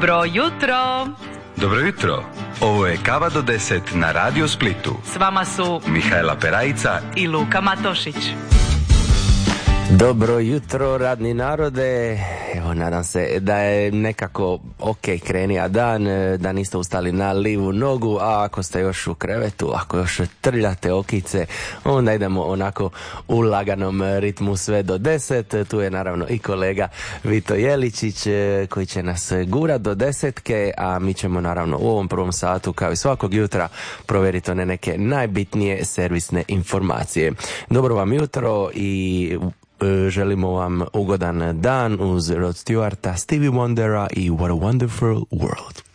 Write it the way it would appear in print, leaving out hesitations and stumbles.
Dobro jutro. Dobro jutro. Ovo je Kava do 10 na Radio Splitu. S vama su Mihajla Perajica i Luka Matošić. Dobro jutro, radni narode. Evo, nadam se da je nekako krenija dan, da niste ustali na livu nogu, a ako ste još u krevetu, ako još trljate okice, onda idemo onako u laganom ritmu sve do 10. Tu je naravno i kolega Vito Jeličić koji će nas gurat do 10, a mi ćemo naravno u ovom prvom satu, kao i svakog jutra, provjeriti one neke najbitnije servisne informacije. Dobro vam jutro i želimo vam ugodan dan uz Rod Stewarta, Stevie Wondera i What a Wonderful World.